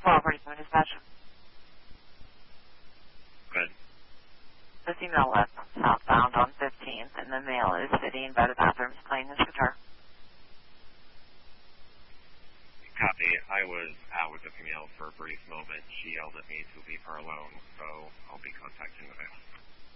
1247 dispatch. Good. The female left southbound on 15th, and the male is sitting by the bathrooms playing his guitar. Copy. I was out with the female for a brief moment. She yelled at me to leave her alone, so I'll be contacting the male.